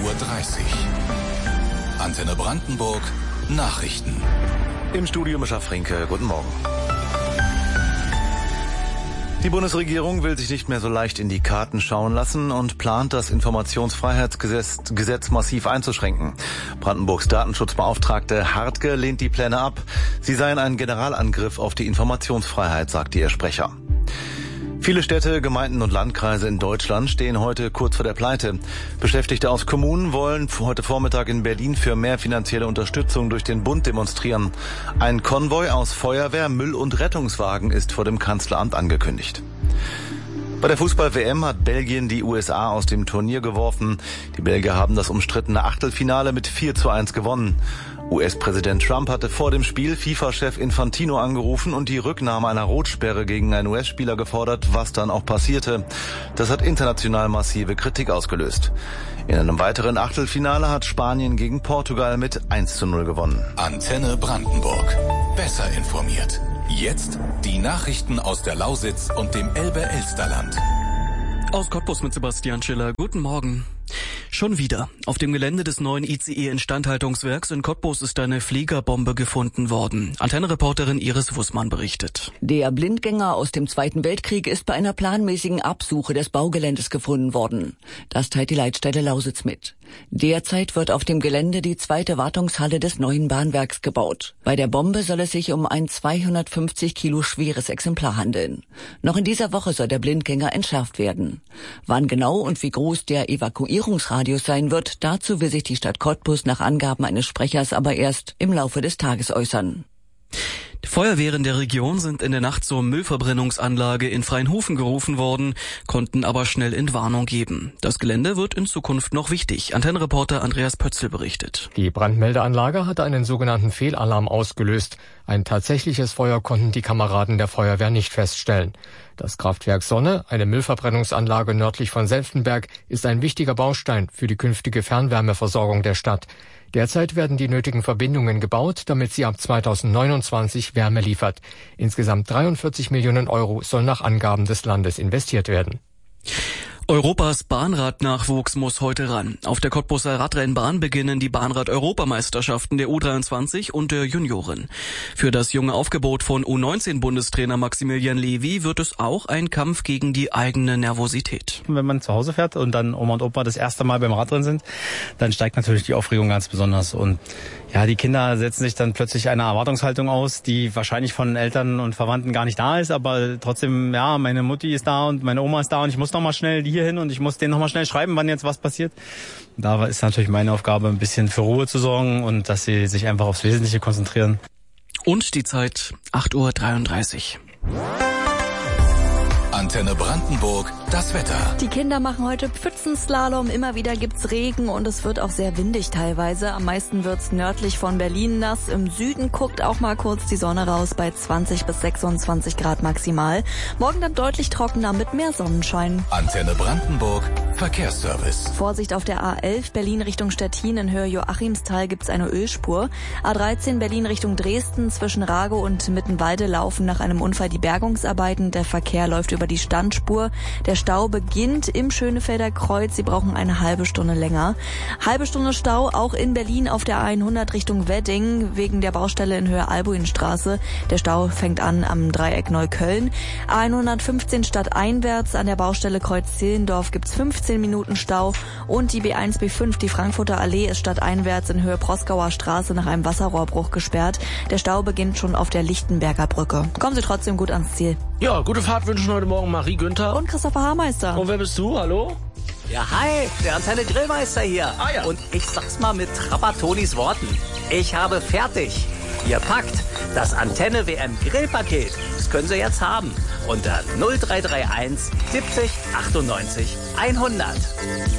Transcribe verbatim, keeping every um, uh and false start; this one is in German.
Uhr dreißig. Antenne Brandenburg, Nachrichten. Im Studio Mischa Frinke, guten Morgen. Die Bundesregierung will sich nicht mehr so leicht in die Karten schauen lassen und plant, das Informationsfreiheitsgesetz Gesetz massiv einzuschränken. Brandenburgs Datenschutzbeauftragte Hartke lehnt die Pläne ab. Sie seien ein Generalangriff auf die Informationsfreiheit, sagte ihr Sprecher. Viele Städte, Gemeinden und Landkreise in Deutschland stehen heute kurz vor der Pleite. Beschäftigte aus Kommunen wollen heute Vormittag in Berlin für mehr finanzielle Unterstützung durch den Bund demonstrieren. Ein Konvoi aus Feuerwehr, Müll- und Rettungswagen ist vor dem Kanzleramt angekündigt. Bei der Fußball-W M hat Belgien die U S A aus dem Turnier geworfen. Die Belgier haben das umstrittene Achtelfinale mit vier zu eins gewonnen. U S-Präsident Trump hatte vor dem Spiel FIFA-Chef Infantino angerufen und die Rücknahme einer Rotsperre gegen einen U S-Spieler gefordert, was dann auch passierte. Das hat international massive Kritik ausgelöst. In einem weiteren Achtelfinale hat Spanien gegen Portugal mit eins zu null gewonnen. Antenne Brandenburg. Besser informiert. Jetzt die Nachrichten aus der Lausitz und dem Elbe-Elsterland. Aus Cottbus mit Sebastian Schiller. Guten Morgen. Schon wieder. Auf dem Gelände des neuen I C E-Instandhaltungswerks in Cottbus ist eine Fliegerbombe gefunden worden. Antenne-Reporterin Iris Wussmann berichtet. Der Blindgänger aus dem Zweiten Weltkrieg ist bei einer planmäßigen Absuche des Baugeländes gefunden worden. Das teilt die Leitstelle Lausitz mit. Derzeit wird auf dem Gelände die zweite Wartungshalle des neuen Bahnwerks gebaut. Bei der Bombe soll es sich um ein zweihundertfünfzig Kilo schweres Exemplar handeln. Noch in dieser Woche soll der Blindgänger entschärft werden. Wann genau und wie groß der Evakuierungsradius sein wird, dazu will sich die Stadt Cottbus nach Angaben eines Sprechers aber erst im Laufe des Tages äußern. Die Feuerwehren der Region sind in der Nacht zur Müllverbrennungsanlage in Freienhofen gerufen worden, konnten aber schnell Entwarnung geben. Das Gelände wird in Zukunft noch wichtig. Antenne-Reporter Andreas Pötzl berichtet. Die Brandmeldeanlage hatte einen sogenannten Fehlalarm ausgelöst. Ein tatsächliches Feuer konnten die Kameraden der Feuerwehr nicht feststellen. Das Kraftwerk Sonne, eine Müllverbrennungsanlage nördlich von Senftenberg, ist ein wichtiger Baustein für die künftige Fernwärmeversorgung der Stadt. Derzeit werden die nötigen Verbindungen gebaut, damit sie ab zweitausendneunundzwanzig Wärme liefert. Insgesamt dreiundvierzig Millionen Euro soll nach Angaben des Landes investiert werden. Europas Bahnradnachwuchs muss heute ran. Auf der Cottbuser Radrennbahn beginnen die Bahnrad-Europameisterschaften der U dreiundzwanzig und der Junioren. Für das junge Aufgebot von U neunzehn Bundestrainer Maximilian Levy wird es auch ein Kampf gegen die eigene Nervosität. Wenn man zu Hause fährt und dann Oma und Opa das erste Mal beim Radrennen sind, dann steigt natürlich die Aufregung ganz besonders. Und ja, die Kinder setzen sich dann plötzlich einer Erwartungshaltung aus, die wahrscheinlich von Eltern und Verwandten gar nicht da ist, aber trotzdem, ja, meine Mutti ist da und meine Oma ist da und ich muss noch mal schnell hier hin und ich muss denen noch mal schnell schreiben, wann jetzt was passiert. Da ist natürlich meine Aufgabe, ein bisschen für Ruhe zu sorgen und dass sie sich einfach aufs Wesentliche konzentrieren. Und die Zeit acht Uhr dreiunddreißig. Antenne Brandenburg, das Wetter. Die Kinder machen heute Pfützenslalom, immer wieder gibt's Regen und es wird auch sehr windig teilweise. Am meisten wird's nördlich von Berlin nass. Im Süden guckt auch mal kurz die Sonne raus bei zwanzig bis sechsundzwanzig Grad maximal. Morgen dann deutlich trockener mit mehr Sonnenschein. Antenne Brandenburg, Verkehrsservice. Vorsicht auf der A elf Berlin Richtung Stettin in Höhe Joachimsthal gibt's eine Ölspur. A dreizehn Berlin Richtung Dresden zwischen Rago und Mittenwalde laufen nach einem Unfall die Bergungsarbeiten. Der Verkehr läuft über die Standspur. Der Stau beginnt im Schönefelder Kreuz. Sie brauchen eine halbe Stunde länger. Halbe Stunde Stau auch in Berlin auf der A hundert Richtung Wedding wegen der Baustelle in Höhe Albuinstraße. Der Stau fängt an am Dreieck Neukölln. A hundertfünfzehn stadteinwärts an der Baustelle Kreuz Zehlendorf gibt's fünfzehn Minuten Stau. Und die B eins B fünf, die Frankfurter Allee, ist stadteinwärts in Höhe Proskauer Straße nach einem Wasserrohrbruch gesperrt. Der Stau beginnt schon auf der Lichtenberger Brücke. Kommen Sie trotzdem gut ans Ziel. Ja, gute Fahrt wünschen heute Morgen Marie Günther. Und Christopher Haarmeister. Und wer bist du? Hallo? Ja, hi, der Antenne Grillmeister hier. Ah, ja. Und ich sag's mal mit Trappatonis Worten. Ich habe fertig. Ihr packt das Antenne W M Grillpaket. Das können Sie jetzt haben. Unter null drei drei eins siebzig achtundneunzig hundert.